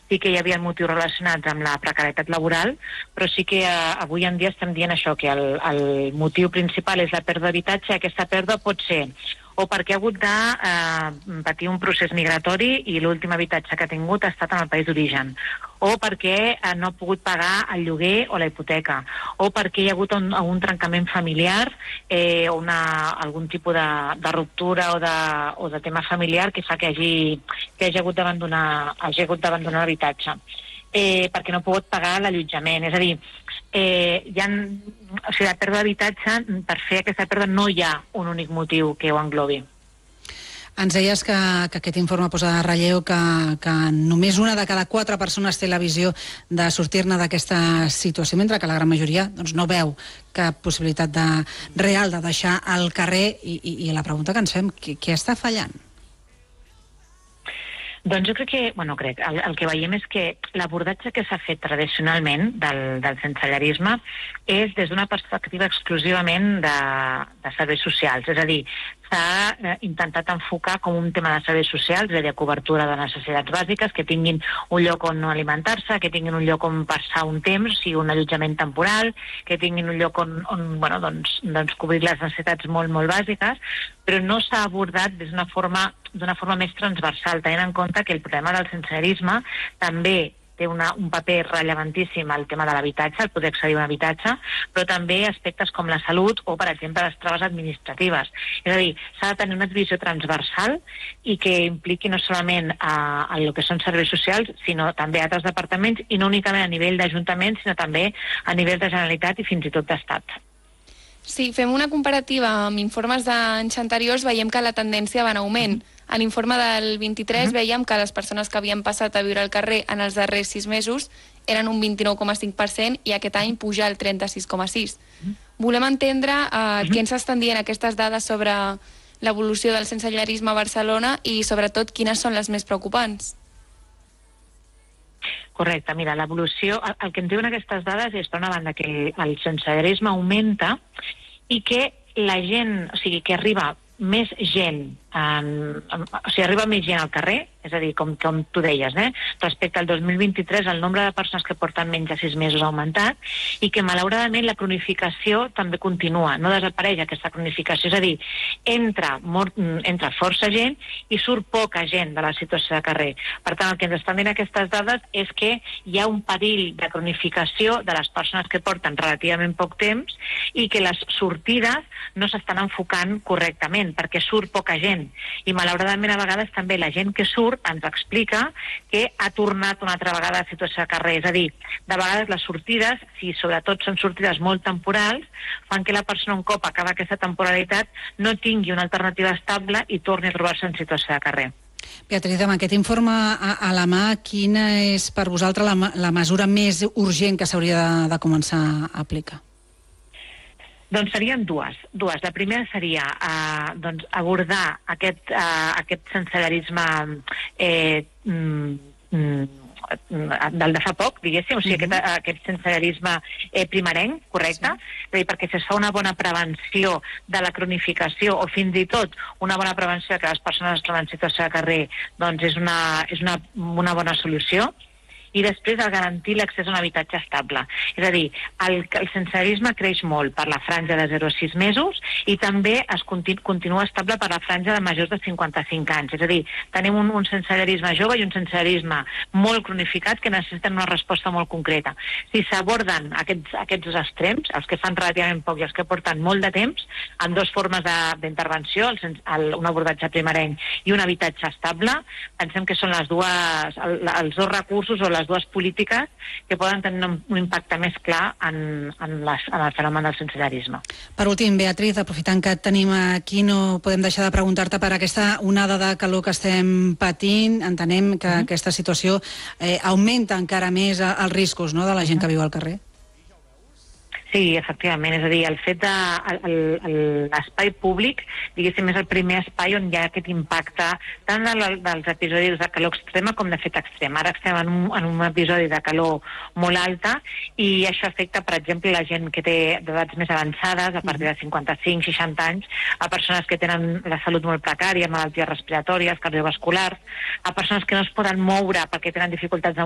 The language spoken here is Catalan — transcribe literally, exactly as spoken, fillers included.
sí que hi havia motius relacionats amb la precarietat laboral, però sí que eh, avui en dia estem dient això, que el, el motiu principal és la pèrdua d'habitatge. Aquesta pèrdua pot ser o perquè ha hagut de eh, patir un procés migratori i l'últim habitatge que ha tingut ha estat en el país d'origen, o perquè eh, no ha pogut pagar el lloguer o la hipoteca, o perquè hi ha hagut un, un trencament familiar eh, o una, algun tipus de, de ruptura o de, o de tema familiar que fa que hagi, que hagi hagut d'abandonar hagi hagut d'abandonar l'habitatge. Eh, perquè no ha pogut pagar l'allotjament. És a dir, eh, hi ha, o sigui, la pèrdua d'habitatge, per fer aquesta pèrdua no hi ha un únic motiu que ho englobi. Ens deies que, que aquest informe posa de relleu que, que només una de cada quatre persones té la visió de sortir-ne d'aquesta situació, mentre que la gran majoria doncs, no veu cap possibilitat de, real de deixar al carrer i, i, i la pregunta que ens fem, què, què està fallant? Doncs jo crec que, bueno, crec, el, el que veiem és que l'abordatge que s'ha fet tradicionalment del, del sensellarisme és des d'una perspectiva exclusivament de, de serveis socials. És a dir, s'ha intentat enfocar com un tema de serveis socials, és a dir, cobertura de necessitats bàsiques, que tinguin un lloc on no alimentar-se, que tinguin un lloc on passar un temps, o sigui, un allotjament temporal, que tinguin un lloc on, on bueno, doncs, doncs cobrir les necessitats molt, molt bàsiques, però no s'ha abordat des d'una forma d'una forma més transversal, tenint en compte que el problema del sensellarisme també té una, un paper relevantíssim al tema de l'habitatge, el poder accedir a un habitatge, però també aspectes com la salut o, per exemple, les traves administratives. És a dir, s'ha de tenir una visió transversal i que impliqui no solament a, a el que són serveis socials, sinó també a altres departaments, i no únicament a nivell d'Ajuntament, sinó també a nivell de Generalitat i fins i tot d'Estat. Sí, fem una comparativa amb informes d'anys anteriors, veiem que la tendència va en augment. A l'informe del vint-i-tres uh-huh. veiem que les persones que havien passat a viure al carrer en els darrers sis mesos eren un vint-i-nou coma cinc per cent i aquest any puja al trenta-sis coma sis per cent. Uh-huh. Volem entendre eh, uh-huh. què ens estan dient aquestes dades sobre l'evolució del sensellarisme a Barcelona i, sobretot, quines són les més preocupants. Correcte, mira, l'evolució, el, el que ens diuen aquestes dades és, per una banda, que el sensellarisme augmenta i que la gent, o sigui, que arriba més gent, en, en, o sigui, arriba més gent al carrer, és a dir, com, com tu deies, eh? Respecte al dos mil vint-i-tres, el nombre de persones que porten menys de sis mesos ha augmentat i que, malauradament, la cronificació també continua, no desapareix aquesta cronificació, és a dir, entra, mort, entra força gent i surt poca gent de la situació de carrer. Per tant, el que ens estan dient aquestes dades és que hi ha un perill de cronificació de les persones que porten relativament poc temps i que les sortides no s'estan enfocant correctament, perquè surt poca gent. I, malauradament, a vegades també la gent que surt ens explica que ha tornat una altra vegada a la situació de carrer. És a dir, de vegades les sortides, si sobretot són sortides molt temporals, fan que la persona un cop acaba aquesta temporalitat no tingui una alternativa estable i torni a trobar-se en situació de carrer. Beatriz, amb aquest informe a, a la mà, quina és per vosaltres la, la mesura més urgent que s'hauria de, de començar a aplicar? Doncs serien dues. dues. La primera seria eh, doncs abordar aquest, eh, aquest sensellarisme eh, mm, del de fa poc, diguéssim, o sigui, mm-hmm. aquest, aquest sensellarisme eh, primerenc, correcte? Sí. És a dir, perquè si es fa una bona prevenció de la cronificació o fins i tot una bona prevenció que les persones es troben en situació de carrer, doncs és una, és una, una bona solució. I després el garantir l'accés a un habitatge estable. És a dir, el, el sensellarisme creix molt per la franja de zero a sis mesos i també es continu, continua estable per la franja de majors de cinquanta-cinc anys. És a dir, tenim un, un sensellarisme jove i un sensellarisme molt cronificat que necessiten una resposta molt concreta. Si s'aborden aquests, aquests dos extrems, els que fan relativament poc i els que porten molt de temps, amb dues formes d'intervenció, el, el, un abordatge primerenc i un habitatge estable, pensem que són les dues, el, els dos recursos o les dues polítiques que poden tenir un, un impacte més clar en, en, les, en el fenomen del sensellarisme. Per últim, Beatriz, aprofitant que et tenim aquí, no podem deixar de preguntar-te per aquesta onada de calor que estem patint. Entenem que mm-hmm. aquesta situació eh, augmenta encara més els riscos, no?, de la gent que viu al carrer. Sí, efectivament, és a dir, el fet de l'espai públic, diguéssim, és el primer espai on hi ha aquest impacte tant dels episodis de calor extrema com de fet extrema. Ara estem en un, en un episodi de calor molt alta i això afecta, per exemple, la gent que té edats més avançades, a partir de cinquanta-cinc seixanta anys, a persones que tenen la salut molt precària, malalties respiratòries, cardiovasculars, a persones que no es poden moure perquè tenen dificultats de